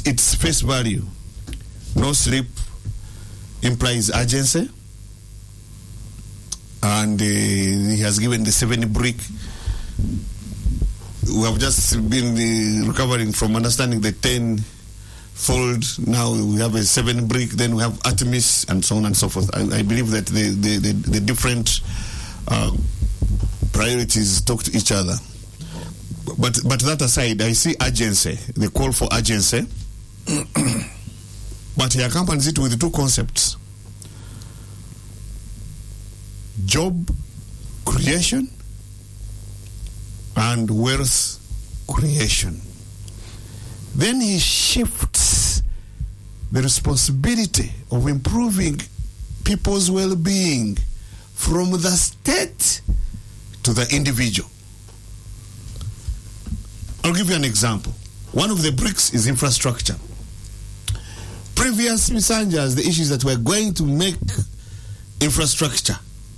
its face value, no sleep implies urgency, and he has given the 7 brick. We have just been recovering from understanding the 10-fold. Now we have a 7 brick, then we have Artemis, and so on and so forth. I believe that the different priorities talk to each other. But that aside, I see urgency, the call for urgency, but he accompanies it with 2 concepts: job creation and wealth creation. Then he shifts the responsibility of improving people's well-being from the state to the individual. I'll give you an example. One of the bricks is infrastructure. Previous Misanjas, the issues that we're going to make infrastructure.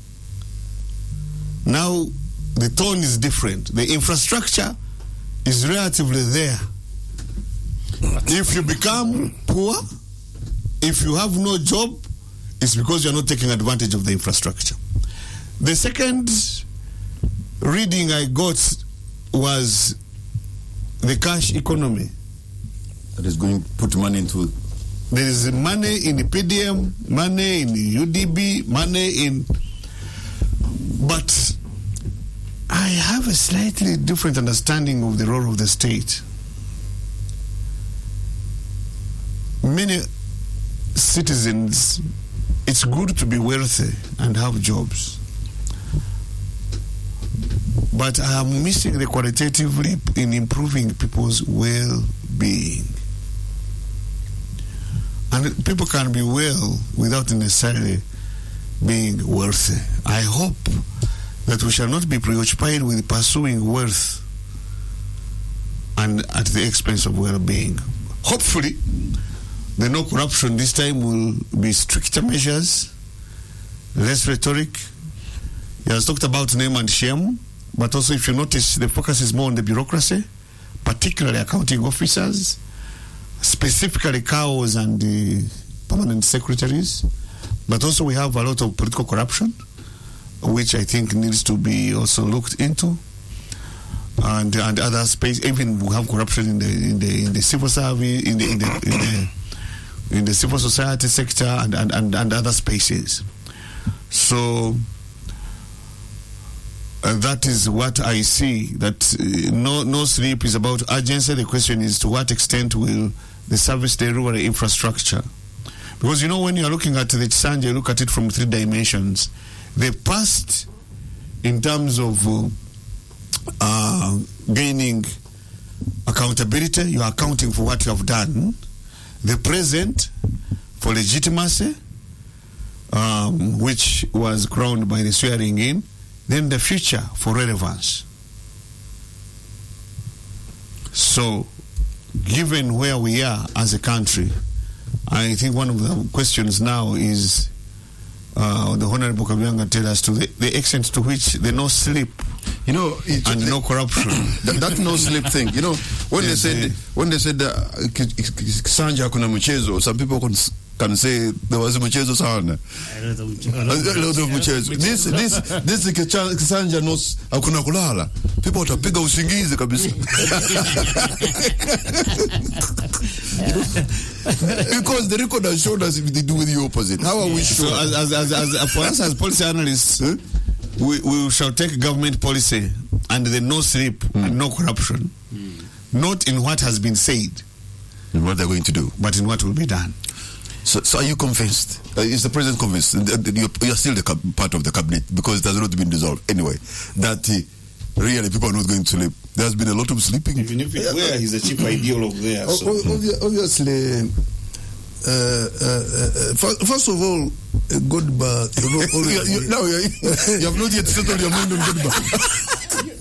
Now the tone is different. The infrastructure is relatively there. If you become poor, if you have no job, it's because you're not taking advantage of the infrastructure. The second reading I got was the cash economy. That is going to put money into... There is money in the PDM, money in the UDB, money in... But I have a slightly different understanding of the role of the state. Many citizens, it's good to be wealthy and have jobs. But I am missing the qualitative leap in improving people's well-being. And people can be well without necessarily being wealthy. I hope that we shall not be preoccupied with pursuing wealth and at the expense of well-being. Hopefully, the no corruption this time will be stricter measures, less rhetoric. He has talked about name and shame, but also if you notice, the focus is more on the bureaucracy, particularly accounting officers, specifically CAOs and the permanent secretaries. But also we have a lot of political corruption, which I think needs to be also looked into, and other space. Even we have corruption in the civil service, in the civil society sector, and other spaces. So that is what I see. That no sleep is about urgency. The question is, to what extent will the service delivery infrastructure? Because when you are looking at the Chisanja, you look at it from 3 dimensions. The past, in terms of gaining accountability, you are accounting for what you have done. The present, for legitimacy, which was crowned by the swearing in. Then the future, for relevance. So, given where we are as a country, I think one of the questions now is, the Honorable Kabyanga tell us to the extent to which the no sleep and no corruption. that no sleep thing. When they said Kisanja kuna mchezo, some people can say there was a mchezo sana. A lot of mchezo. This Kisanja knows hakuna kulala. People watapiga usingizi kabisa. Because the record has showed us if they do the opposite. How are we sure? So as for us as policy analysts, we shall take government policy and the no sleep and no corruption, not in what has been said, in what they're going to do, but in what will be done. So are you convinced? Is the president convinced? You're still part of the cabinet because it has not been dissolved anyway. That really people are not going to sleep. There has been a lot of sleeping. Even if where he's the chief ideologue there. So. Obviously, first of all, Godba. You have not yet settled your mind on Godba.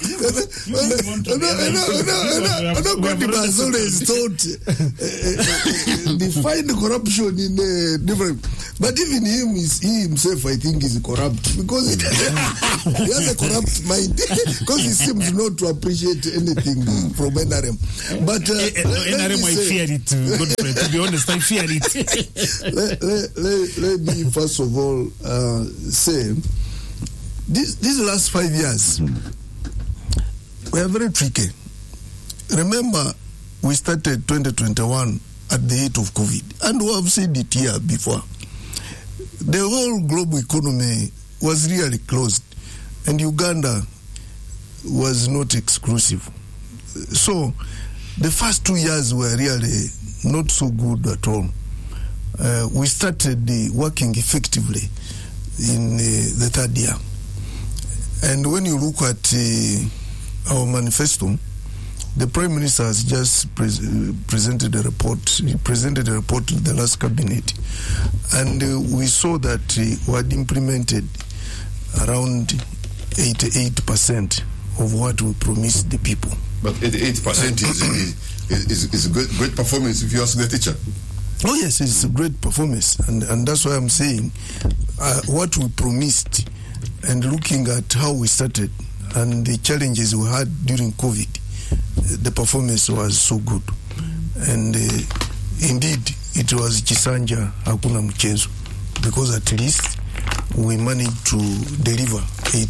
Godba has always thought define corruption in different. But even he himself, I think, is corrupt because he has a corrupt mind because he seems not to appreciate anything from NRM. But NRM, I fear it. To be honest, I fear it. let me first of all say these last 5 years were very tricky. Remember, we started 2021 at the height of COVID, and we have said it here before. The whole global economy was really closed, and Uganda was not exclusive. So the first 2 years were really not so good at all. We started working effectively in the third year. And when you look at our manifesto, the Prime Minister has just presented a report. He presented a report to the last cabinet, and we saw that we had implemented around 88% of what we promised the people. But 88% is a great performance if you ask the teacher. Oh yes, it's a great performance, and that's why I'm saying what we promised, and looking at how we started and the challenges we had during COVID, the performance was so good. And indeed, it was Chisanja Hakuna Mchezo, because at least we managed to deliver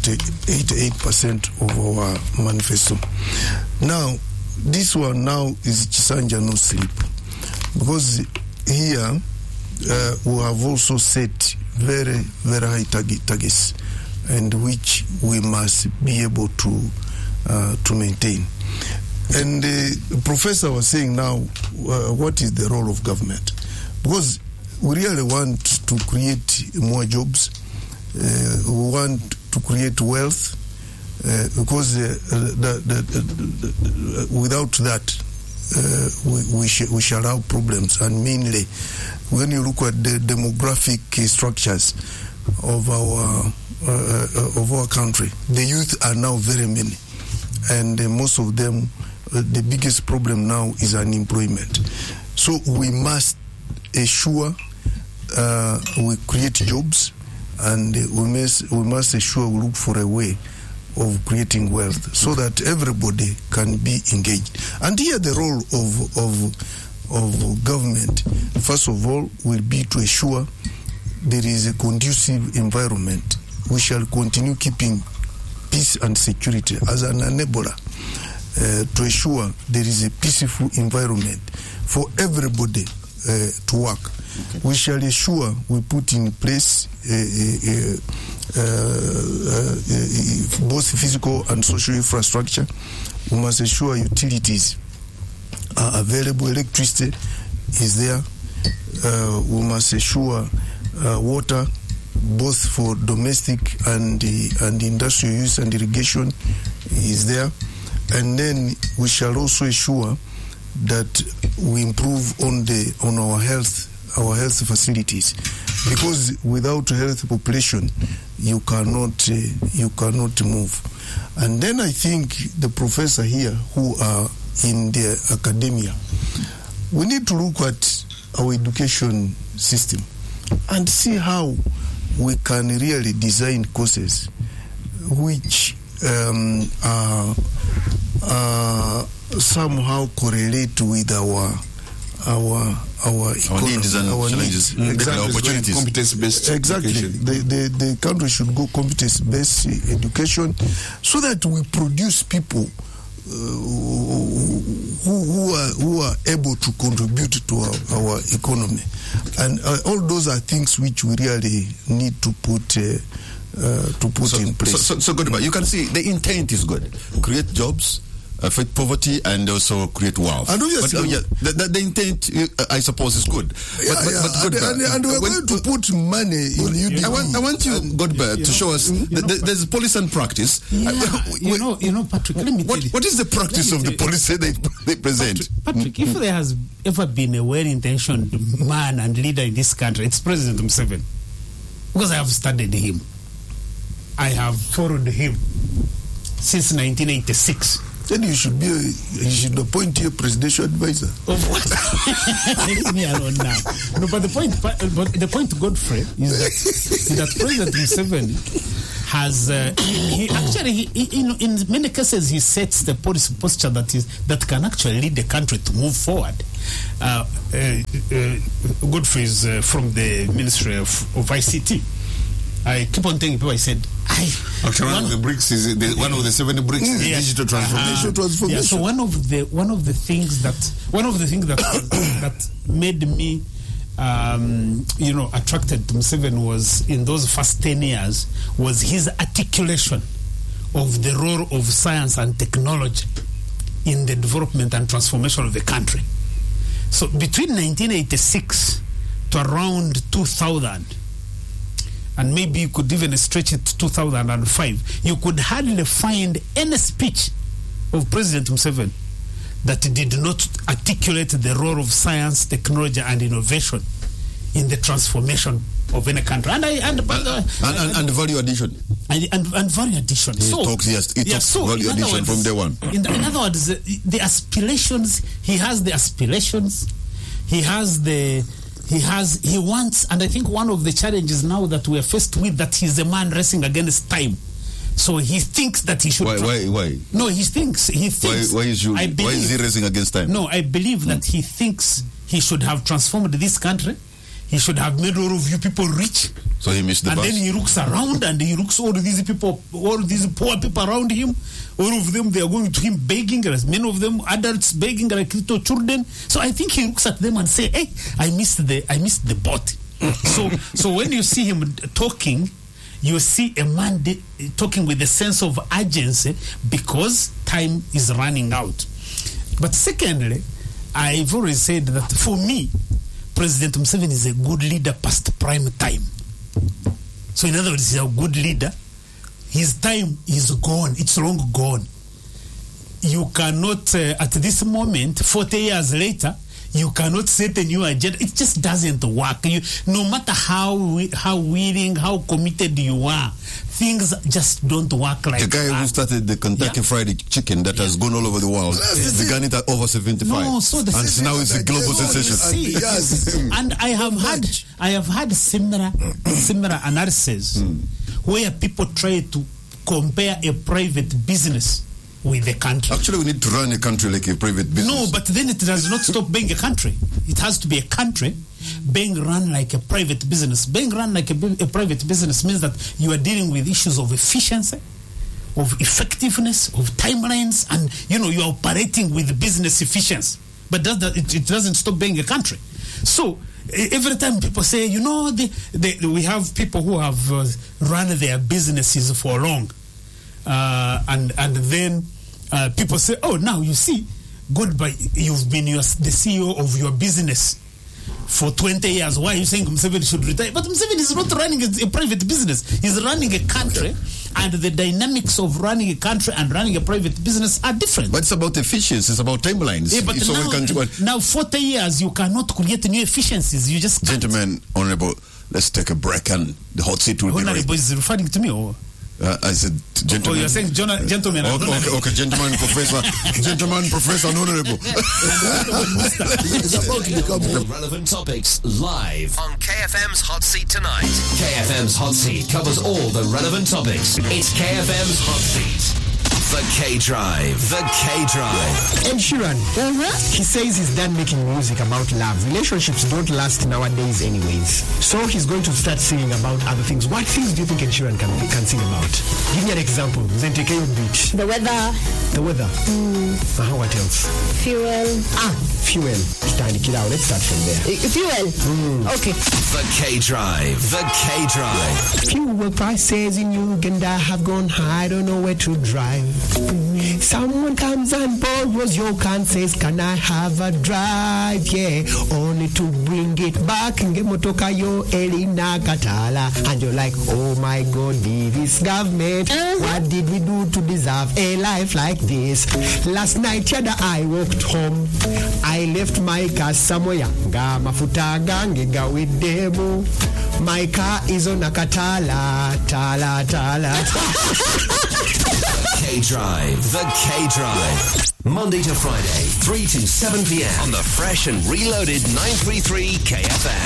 88% of our manifesto. Now, this one now is Chisanja no sleep, because here we have also set very, very high targets, and which we must be able to maintain. And the professor was saying now, what is the role of government? Because we really want to create more jobs. We want to create wealth, because without that, we shall have problems. And mainly, when you look at the demographic structures of our country, the youth are now very many, and most of them, the biggest problem now is unemployment. So we must ensure we create jobs, and we must ensure we look for a way of creating wealth so that everybody can be engaged. And here the role of government, first of all, will be to ensure there is a conducive environment. We shall continue keeping peace and security as an enabler to ensure there is a peaceful environment for everybody to work. Okay. We shall ensure we put in place both physical and social infrastructure. We must ensure utilities are available, electricity is there. We must ensure water, both for domestic and industrial use and irrigation, is there. And then we shall also ensure that we improve on our health facilities, because without a healthy population, you cannot move. And then I think the professor here who are in the academia, we need to look at our education system and see how we can really design courses which somehow correlate with our needs and challenges, exactly. Opportunities. Competence-based exactly. education. The country should go competence-based education, so that we produce people who are able to contribute to our economy, and all those are things which we really need to put in place. So good, but you can see the intent is good. Create jobs, fight poverty, and also create wealth. And the intent, I suppose, is good. And we're going to put money in UDP. I want you, Godbert, to show us. There's policy and practice. Yeah, Patrick, let me tell you. What is the practice of the policy they present? Patrick, if there has ever been a well-intentioned man and leader in this country, it's President Museveni. Because I have studied him. I have followed him since 1986. Then you should appoint a presidential advisor. Of what? Leave me alone now. No, but the point, Godfrey, is that President Museveni has in many cases he sets the policy posture that can actually lead the country to move forward. Godfrey is from the Ministry of ICT. I keep on telling people, I said, one of the bricks is one of the 7 bricks is digital transformation. Yeah, so one of the things that made me attracted to Museveni was in those first 10 years was his articulation of the role of science and technology in the development and transformation of the country. So between 1986 to around 2000, and maybe you could even stretch it to 2005, you could hardly find any speech of President Museveni that did not articulate the role of science, technology, and innovation in the transformation of any country. And value addition. And value addition. He talks value addition from day one. In other words, the aspirations, he has the aspirations, he wants, and I think one of the challenges now that we are faced with, that he's a man racing against time. So he thinks that he should. Why? No, he thinks. Why is he racing against time? No, I believe that he thinks he should have transformed this country. He should have made all of you people rich. So he missed the bus. And then he looks around and he looks all these people, all these poor people around him. All of them, they are going to him begging, many of them adults begging like little children. So I think he looks at them and say, "Hey, I missed the boat." So when you see him talking, you see a man talking with a sense of urgency because time is running out. But secondly, I've always said that for me, President Museveni is a good leader past prime time. So in other words, he's a good leader. His time is gone. It's long gone. You cannot, at this moment, 40 years later, you cannot set a new agenda. It just doesn't work. No matter how willing, how committed you are, things just don't work like that. The guy who started the Kentucky Fried Chicken that has gone all over the world began it at over 75. No, and now it's a global sensation. And I have had similar analysis where people try to compare a private business with the country. Actually, we need to run a country like a private business. No, but then it does not stop being a country. It has to be a country being run like a private business. Being run like a private business means that you are dealing with issues of efficiency, of effectiveness, of timelines, and you are operating with business efficiency. But it doesn't stop being a country. So every time people say, we have people who have run their businesses for long. And then people say, "Oh, now you see, Goodbye, you've been the CEO of your business for 20 years. Why are you saying Museveni should retire?" But Museveni is not running a private business. He's running a country, and the dynamics of running a country and running a private business are different. But it's about efficiency. It's about timelines. Yeah, but now 40 years, you cannot create new efficiencies. You just can't. Gentlemen, Honorable, let's take a break and the hot seat will be ready. Honorable is referring to me, or? I said, gentlemen. Oh, you're saying gentlemen. Okay, gentleman, professor. Gentleman, professor, and honorable. It's about to become relevant topics live on KFM's Hot Seat tonight. KFM's Hot Seat covers all the relevant topics. It's KFM's Hot Seat. The K-Drive. The K-Drive. Ed Sheeran, he says he's done making music about love. Relationships don't last nowadays anyways. So he's going to start singing about other things. What things do you think Ed Sheeran can sing about? Give me an example. Zentekeo beat. The weather. The weather. What else? Fuel. Fuel. Let's start from there. Fuel. Okay. The K-Drive. The K-Drive. Fuel prices in Uganda have gone high. I don't know where to drive. Someone comes and borrows your car and says, "Can I have a drive?" Yeah, only to bring it back Ngemotoka yo Elina Katala. And you're like, "Oh my God, this government, what did we do to deserve a life like this?" Last night, I walked home. I left my car somewhere. Mafuta gangiga with demo. My car is on a Katala. Tala. K-Drive. The K-Drive. Monday to Friday, 3 to 7 p.m. on the fresh and reloaded 933 KFM.